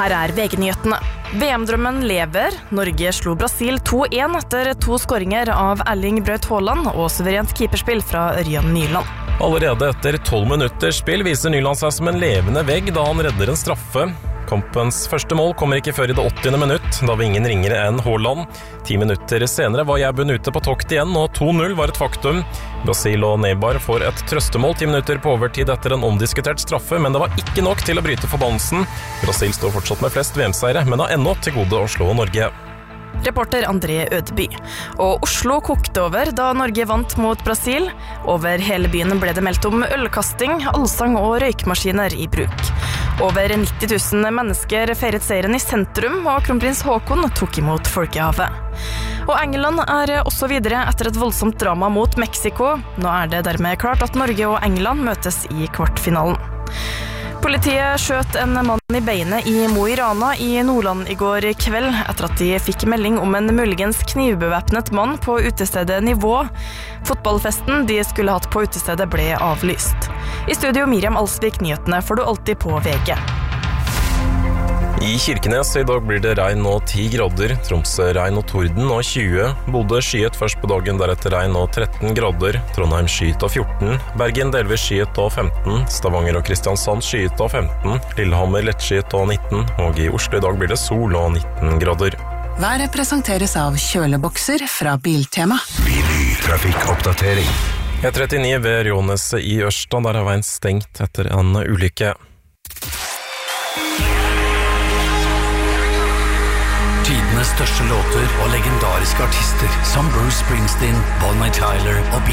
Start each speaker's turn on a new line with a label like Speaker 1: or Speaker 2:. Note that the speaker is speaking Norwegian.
Speaker 1: Her VG-nyhetene. VM-drømmen lever. Norge slo Brasil 2-1 etter 2 skåringer av Erling Braut Haaland og suverent keeperspill fra Ørjan Nyland.
Speaker 2: Allerede etter 12 minutters spill viser Nyland seg som en levende vegg da han redder en straffe. Kampens første mål kommer ikke før i det 80. minutt, da var ingen ringere enn Haaland. 10 minutter senere var Jæbben ute på tokt igjen, og 2-0 var et faktum. Brasil og Neymar får et trøstemål 10 minutter på overtid etter en omdiskutert straffe, men det var ikke nok til å bryte forbannelsen. Brasil står fortsatt med flest VM-seire, men har ennå til gode å slå Norge.
Speaker 1: Reporter André Ødeby. Og Oslo kokte over da Norge vant mot Brasil. Over hele byen ble det meldt om ølkasting, allsang og røykmaskiner i bruk. Over 90 000 mennesker feiret seieren i sentrum, og kronprins Haakon tok imot folkehavet. Og England også videre etter et voldsomt drama mot Mexico. Nå det dermed klart at Norge og England møtes i kvartfinalen. Politiet skjøt en mann i beinet i Mo i Rana i Nordland i går kveld, etter at de fikk melding om en muligens knivbevæpnet mann på utestedet Nivå. Fotballfesten de skulle hatt på utestedet ble avlyst. I studio Miriam Alsvik, nyhetene får du alltid på VG.
Speaker 2: I Kirkenes i dag blir det regn og 10 grader, Tromsø regn og torden og 20, Bodø skyet først på dagen, deretter regn og 13 grader, Trondheim skyet og 14, Bergen delvis skyet og 15, Stavanger og Kristiansand skyet og 15, Lillehammer lettskyet og 19, og i Oslo i dag blir det sol og 19 grader.
Speaker 3: Været presenteres av kjølebokser fra Biltema.
Speaker 4: Trafikkoppdatering.
Speaker 2: E39 ved Råneset i Ørsta, der veien stengt etter en ulykke.
Speaker 4: Tidenes største låter og legendariske artister som Bruce Springsteen, Bonnie Tyler og